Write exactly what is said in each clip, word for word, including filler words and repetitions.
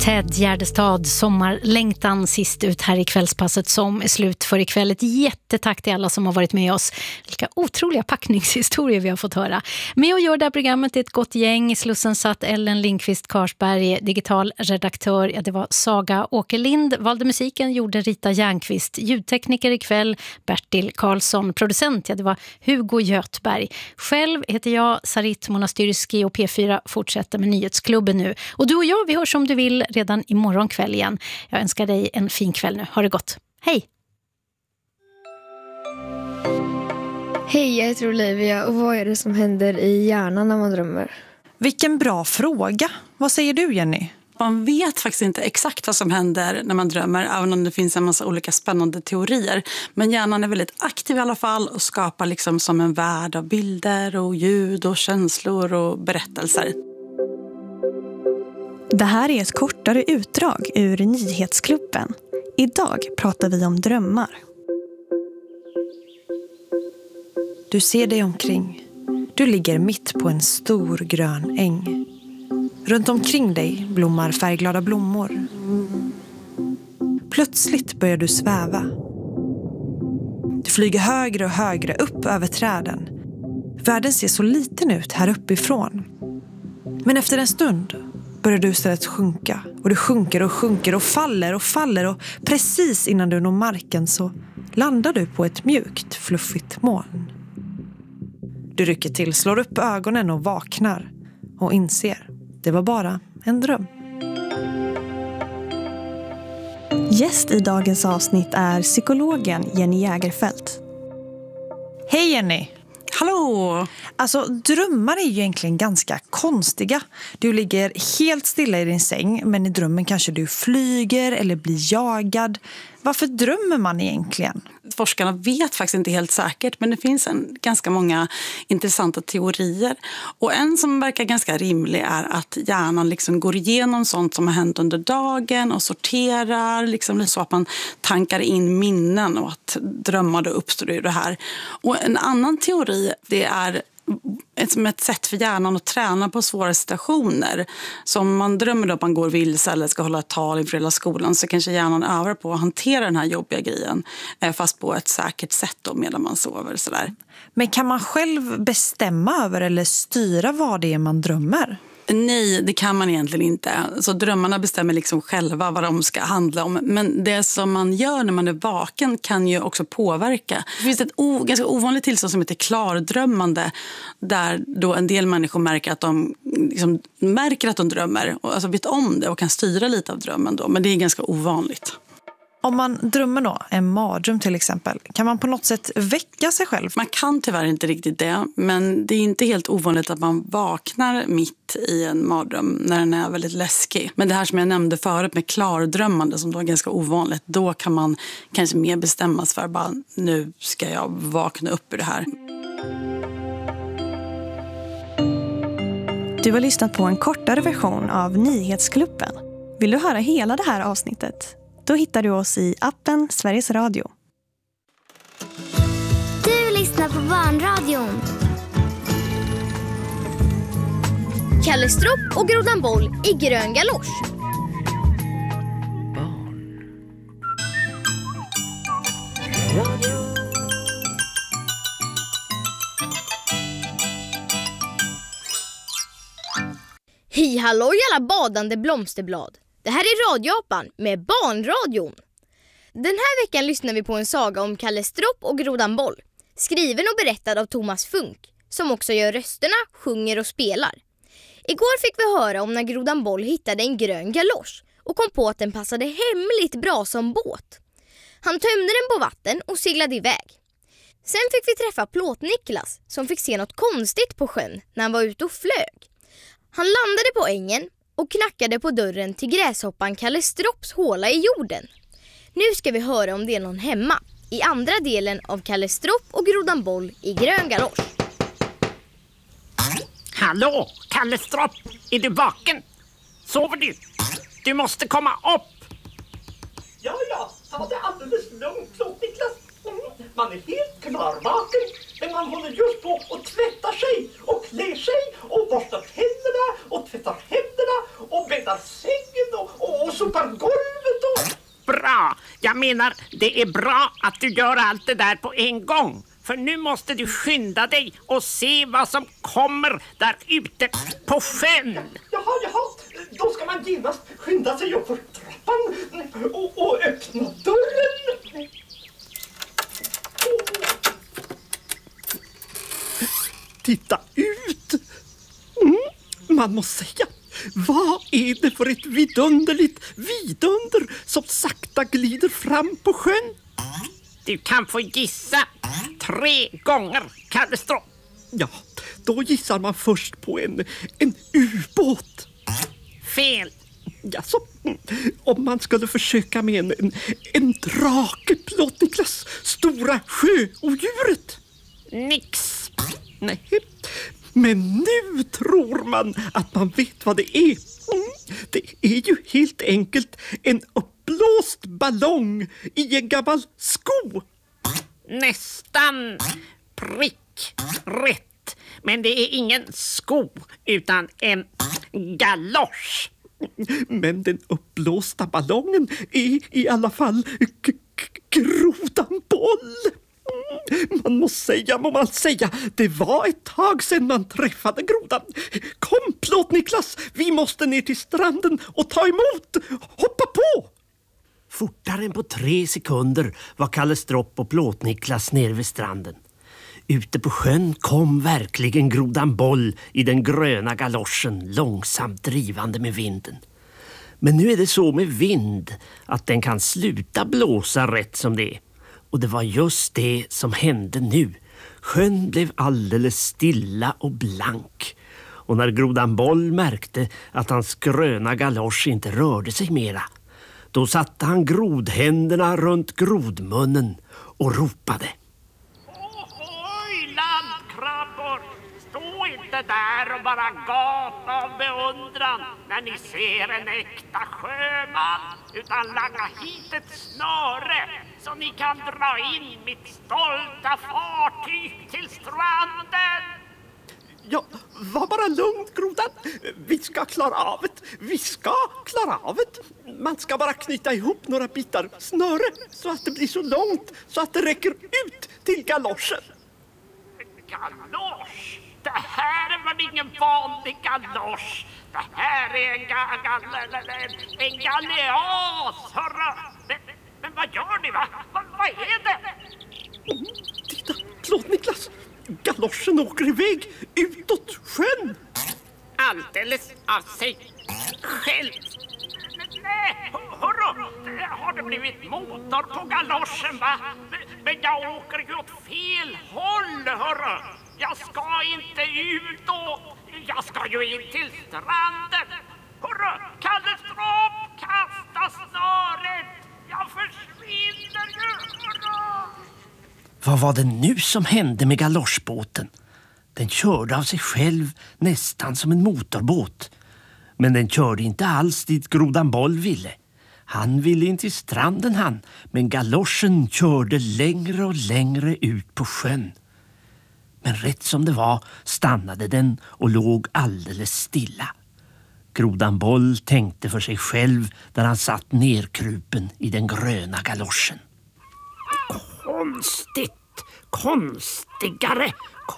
Ted Gärdestad, sommarlängtan sist ut här i kvällspasset som är slut för ikväll. Ett jättetack till alla som har varit med oss. Vilka otroliga packningshistorier vi har fått höra. Med och gör det här programmet är ett gott gäng. I Slussen satt Ellen Lindqvist Karsberg, digital redaktör. Ja, det var Saga Åkerlind. Valde musiken gjorde Rita Järnqvist. Ljudtekniker ikväll Bertil Karlsson. Producent, ja det var Hugo Götberg. Själv heter jag Sarit Monastyrski och P fyra fortsätter med Nyhetsklubben nu. Och du och jag, vi hörs om du vill redan imorgon kväll igen. Jag önskar dig en fin kväll nu. Ha det gott. Hej! Hej, jag heter Olivia och vad är det som händer i hjärnan när man drömmer? Vilken bra fråga. Vad säger du, Jenny? Man vet faktiskt inte exakt vad som händer när man drömmer, även om det finns en massa olika spännande teorier. Men hjärnan är väldigt aktiv i alla fall och skapar liksom som en värld av bilder och ljud och känslor och berättelser. Det här är ett kortare utdrag ur Nyhetsklubben. Idag pratar vi om drömmar. Du ser dig omkring. Du ligger mitt på en stor grön äng. Runt omkring dig blommar färgglada blommor. Plötsligt börjar du sväva. Du flyger högre och högre upp över träden. Världen ser så liten ut här uppifrån. Men efter en stund börjar du istället sjunka. Och du sjunker och sjunker och faller och faller. Och precis innan du når marken så landar du på ett mjukt, fluffigt moln. Du rycker till, slår upp ögonen och vaknar. Och inser, det var bara en dröm. Gäst i dagens avsnitt är psykologen Jenny Jägerfeldt. Hej Jenny! Hallå! Alltså drömmar är ju egentligen ganska konstiga. Du ligger helt stilla i din säng, men i drömmen kanske du flyger eller blir jagad. Varför drömmer man egentligen? Forskarna vet faktiskt inte helt säkert, men det finns en, ganska många intressanta teorier. Och en som verkar ganska rimlig är att hjärnan liksom går igenom sånt som har hänt under dagen och sorterar, liksom så att man tankar in minnen och att drömmar då uppstår ur det här. Och en annan teori, det är ett, som ett sätt för hjärnan att träna på svåra situationer. Så om man drömmer då att man går vilse eller ska hålla ett tal inför hela skolan, så kanske hjärnan övar på att hantera den här jobbiga grejen, fast på ett säkert sätt då medan man sover. Sådär. Men kan man själv bestämma över eller styra vad det är man drömmer? Nej, det kan man egentligen inte. Så drömmarna bestämmer liksom själva vad de ska handla om. Men det som man gör när man är vaken kan ju också påverka. Det finns ett o- ganska ovanligt tillstånd som heter klardrömmande, där då en del människor märker att de liksom märker att de drömmer och alltså vet om det och kan styra lite av drömmen då. Men det är ganska ovanligt. Om man drömmer då, en mardröm till exempel, kan man på något sätt väcka sig själv? Man kan tyvärr inte riktigt det, men det är inte helt ovanligt att man vaknar mitt i en mardröm när den är väldigt läskig. Men det här som jag nämnde förut med klardrömmande, som då är ganska ovanligt, då kan man kanske mer bestämmas för bara nu ska jag vakna upp ur det här. Du har lyssnat på en kortare version av Nyhetsklubben. Vill du höra hela det här avsnittet? Då hittar du oss i appen Sveriges Radio. Du lyssnar på Barnradion. Kalle Stropp och Grodan Boll i grön galosch. Hej halloj alla badande blomsterblad. Det här är Radioapan med Barnradion. Den här veckan lyssnar vi på en saga om Kalle Stropp och Grodan Boll. Skriven och berättad av Thomas Funk, som också gör rösterna, sjunger och spelar. Igår fick vi höra om när Grodan Boll hittade en grön galosch och kom på att den passade hemligt bra som båt. Han tömde den på vatten och seglade iväg. Sen fick vi träffa Plåt-Niklas som fick se något konstigt på sjön när han var ute och flög. Han landade på ängen och knackade på dörren till gräshoppan Kalle Stropps håla i jorden. Nu ska vi höra om det är någon hemma i andra delen av Kalle Stropp och Grodan Boll i grön galosch. Hallå, Kalle Stropp, är du vaken? Sover du? Du måste komma upp. Ja, ja, ta det alldeles lugnt, Plåt-Niklas. Mm, man är helt klarvaken, men man håller just på och tvättar sig och klär sig och borstar tänderna och tvättar händerna och bäddar sängen och, och sopar golvet och... Bra! Jag menar, det är bra att du gör allt det där på en gång. För nu måste du skynda dig och se vad som kommer där ute på sjön. Jaha, jaha. Då ska man genast skynda sig upp för trappan och, och öppna dörren. Titta ut! Mm, man måste säga, vad är det för ett vidunderligt vidunder som sakta glider fram på sjön? Du kan få gissa tre gånger, Kallestrå. Ja, då gissar man först på en, en ubåt. Fel. Ja, så, om man skulle försöka med en, en, en drake, Plåt Niklas, stora sjöodjuret. Nix. Nej, men nu tror man att man vet vad det är. Mm, det är ju helt enkelt en uppblåst ballong i en gammal sko. Nästan prick rätt. Men det är ingen sko utan en galosch. Men den uppblåsta ballongen är i alla fall g- g- grodan boll. Man måste säga, må man säga, det var ett tag sedan man träffade grodan. Kom, Plåt Niklas, vi måste ner till stranden och ta emot. Hoppa på! Fortare än på tre sekunder var Kallestrop och Plåt Niklas nere vid stranden. Ute på sjön kom verkligen grodan boll i den gröna galoschen, långsamt drivande med vinden. Men nu är det så med vind att den kan sluta blåsa rätt som det är. Och det var just det som hände nu. Sjön blev alldeles stilla och blank. Och när grodan boll märkte att hans gröna galosch inte rörde sig mera, då satte han grodhänderna runt grodmunnen och ropade. Ohoj, landkrabbor! Stå inte där och bara gapa av beundran när ni ser en äkta sjöman, utan langa hit ett snöre så ni kan dra in mitt stolta fartyg till stranden. Ja, var bara lugn, grodan. Vi ska klara av det. Vi ska klara av det. Man ska bara knyta ihop några bitar snöre så att det blir så långt så att det räcker ut till galoschen. Galosch? Det här är väl ingen vanlig galosch? Det här är en, ga ga en, en galeas, hörru! Men, men vad gör ni, va? Va vad är det? Mm, titta, Plåt Niklas. Galoschen åker iväg utåt sjön. Alldeles av sig själv. Nej, hörru! Har det blivit motor på galoschen, va? Men jag åker ju åt fel håll, hörru! Jag ska inte ut då. Jag ska ju in till stranden. Hurra! Kallestrop, kasta snöret. Jag försvinner ju. Hurra! Vad var det nu som hände med galoschbåten? Den körde av sig själv nästan som en motorbåt. Men den körde inte alls dit grodan boll ville. Han ville in till stranden han, men galoschen körde längre och längre ut på sjön. Men rätt som det var stannade den och låg alldeles stilla. Grodan boll tänkte för sig själv där han satt nerkrupen i den gröna galoschen. Konstigt, konstigare,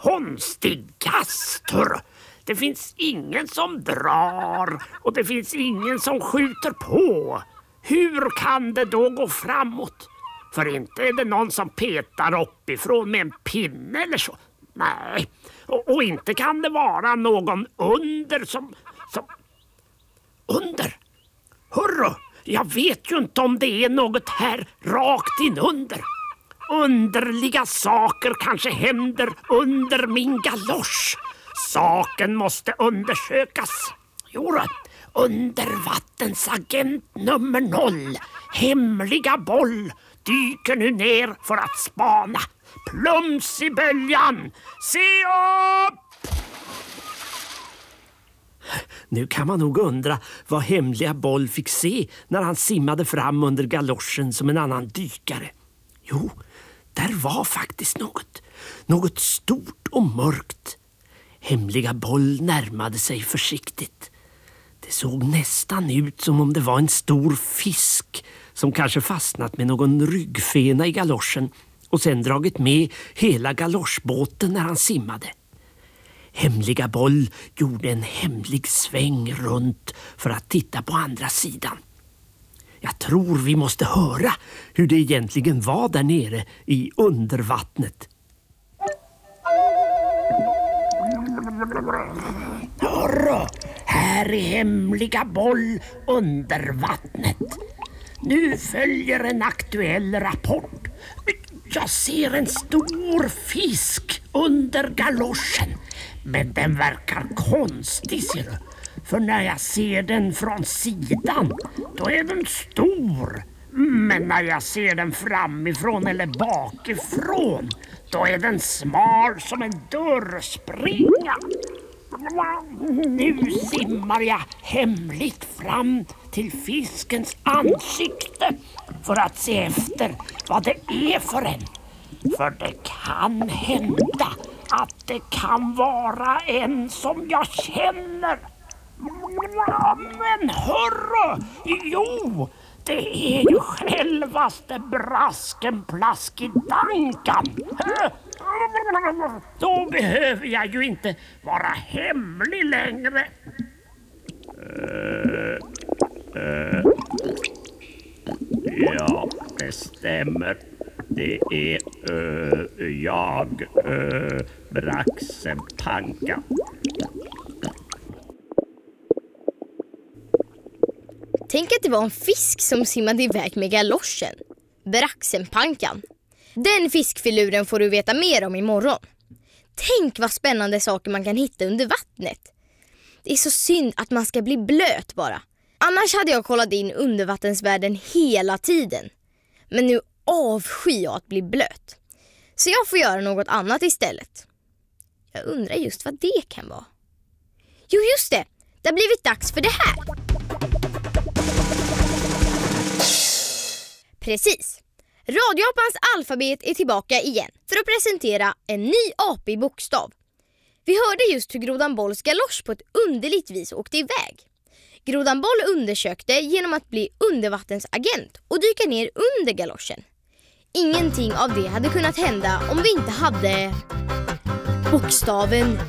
konstigast, hörru. Det finns ingen som drar och det finns ingen som skjuter på. Hur kan det då gå framåt? För inte är det någon som petar uppifrån med en pinne eller så. Nej, och, och inte kan det vara någon under som... som... Under? Hörru, jag vet ju inte om det är något här rakt in under. Underliga saker kanske händer under min galosch. Saken måste undersökas. Jo, undervattensagent nummer noll, hemliga boll, dyker nu ner för att spana. Plums i böljan! Se upp! Nu kan man nog undra vad hemliga boll fick se när han simmade fram under galoschen som en annan dykare. Jo, där var faktiskt något. Något stort och mörkt. Hemliga boll närmade sig försiktigt. Det såg nästan ut som om det var en stor fisk som kanske fastnat med någon ryggfena i galoschen och sen dragit med hela galoschbåten när han simmade. Hemliga Boll gjorde en hemlig sväng runt för att titta på andra sidan. Jag tror vi måste höra hur det egentligen var där nere i undervattnet. Hörru, här är Hemliga Boll under vattnet. Nu följer en aktuell rapport. Jag ser en stor fisk under galoschen. Men den verkar konstig, ser du. För när jag ser den från sidan, då är den stor. Men när jag ser den framifrån eller bakifrån, då är den smal som en dörrspringa. Nu simmar jag hemligt fram till fiskens ansikte för att se efter vad det är för en. För det kan hända att det kan vara en som jag känner. Men hörru, jo, det är ju självaste brasken Plaskidankan. Då behöver jag ju inte vara hemlig längre. Uh, uh, ja, det stämmer. Det är uh, jag, uh, Braxenpanka. Tänk att det var en fisk som simmade iväg med galoschen. Braxenpankan. Den fiskfiluren får du veta mer om imorgon. Tänk vad spännande saker man kan hitta under vattnet. Det är så synd att man ska bli blöt bara. Annars hade jag kollat in undervattensvärlden hela tiden. Men nu avskyr jag att bli blöt. Så jag får göra något annat istället. Jag undrar just vad det kan vara. Jo, just det. Det har blivit dags för det här. Precis. Radiopans alfabet är tillbaka igen för att presentera en ny apig bokstav. Vi hörde just hur Grodan Bolls galosch på ett underligt vis åkte iväg. Grodan Boll undersökte genom att bli undervattensagent och dyka ner under galoschen. Ingenting av det hade kunnat hända om vi inte hade bokstaven